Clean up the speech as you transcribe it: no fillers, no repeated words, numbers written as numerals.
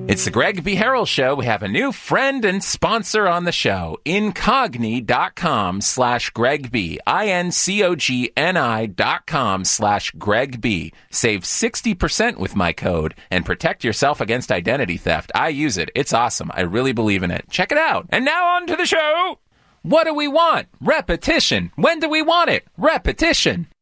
It's the Greg B. Harrell Show. We have a new friend and sponsor on the show, Incogni.com/Greg B. INCOGNI.com/Greg B. Save 60% with my code and protect yourself against identity theft. I use it. It's awesome. I really believe in it. Check it out. And now on to the show. What do we want? Repetition. When do we want it? Repetition.